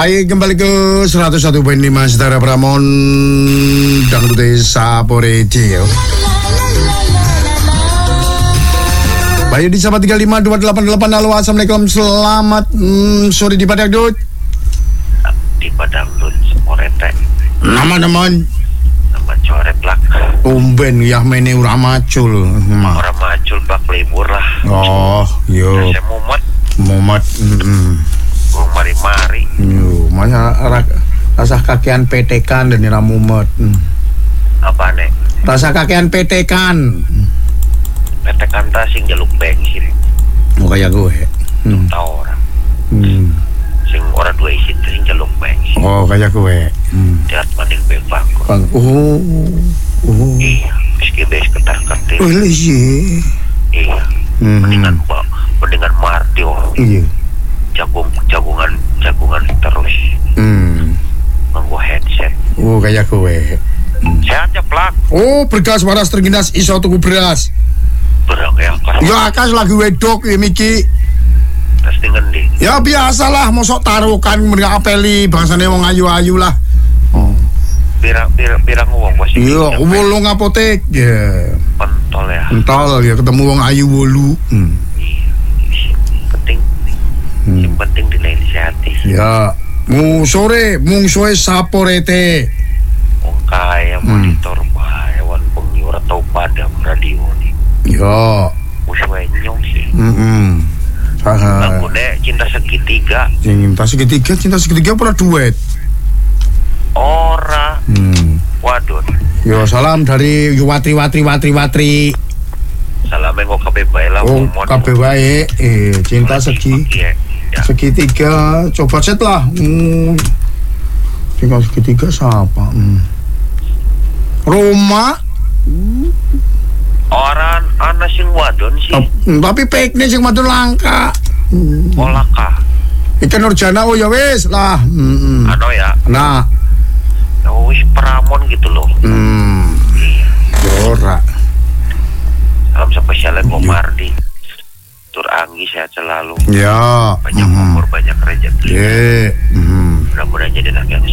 Baik, kembali ke 101.5 Setara Pramon Dangdut Desa Radio. Baik, di sahabat 35288. Halo, assalamualaikum, selamat sore di Padangdut. Di Padangdut sore teh. Nama-naman Nama coret lah. Umben ya mene ora macul. Orang macul bak libur lah. Oh, yo. Saya Mumet. Gue mari-mari. Yo, masa rasa kakean petekan dan ira mumet. Apa nek? Rasa kakean petekan. Petekan sing jaluk bensin. Oh, kayak gue. Tahu orang. Sing orang dua isi sing jaluk bensin. Oh, kayak gue. Lihat maning bebak. Bang. Iya, meski bes ketar-ketir. Iya. Iya. Mendingan Marti. Iya. Jagungan terus. Nganggo headset. Oh, kayak gue. Sehat ya plak. Oh, berkas waras terginas iso tuku beras. Berang ya kas. Ya akas lagi wedok ya Miki. Terus ngendi? Ya biasalah mosok taruhkan mereka apeli bangsane wong ayu-ayu lah. Oh. Pirang uang bos. Iya, wolong apotek. Ya. Pentol ya. Entol ya ketemu wong ayu 8. Iya. Yang penting dinaik sehati. Ya. Mung sore saporete. Wong kaya monitor bae wan bengi ora tau padam radio ni. Ya. Uswe nyong sih. Saha. Aku dek cinta segitiga. Cinta segitiga pernah duet. Ora. Waduh. Yo, salam dari Watri. Salam engko kabeh bae lah. Oh, kabeh wae. Cinta segitiga. Coba chat lah. Cinta segitiga siapa? Roma. Orang ana sing wadon sih. Tapi fake nih sing wadon langka. Olaka. Ikan Nurjana oh ya wis lah. Ano ya. Nah. Wis Pramon gitu loh. Iya. Ora. Salam spesial Ko Mardi. Tur Anggi sehat selalu. Ya. Banyak umur, banyak rezeki. Mudah-mudahan jadi anak yang